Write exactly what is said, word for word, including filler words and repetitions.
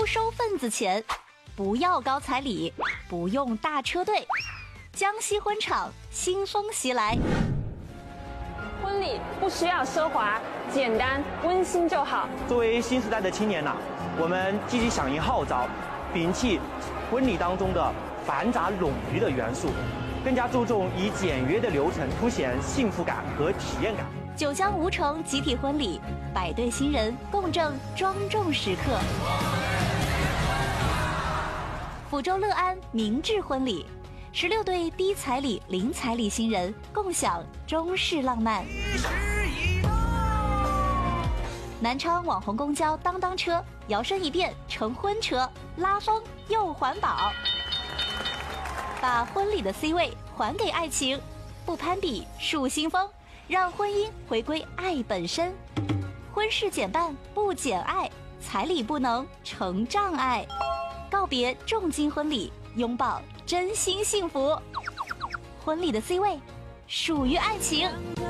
收份子钱，不要高彩礼，不用大车队。江西婚场新风袭来。 婚礼不需要奢华，简单温馨就好。 作为新时代的青年呐、啊，我们积极响应号召，摒弃婚礼当中的繁杂冗余的元素，更加注重以简约的流程凸显幸福感和体验感。 九江吴城集体婚礼，百对新人共振庄重时刻。抚州乐安明志婚礼，十六对低彩礼、零彩礼新人共享中式浪漫。南昌网红公交当当车摇身一变成婚车，拉风又环保，把婚礼的 C 位还给爱情，不攀比树新风，让婚姻回归爱本身。婚事减半不减爱，彩礼不能成障碍。告别重金婚礼，拥抱真心幸福。婚礼的 C 位属于爱情。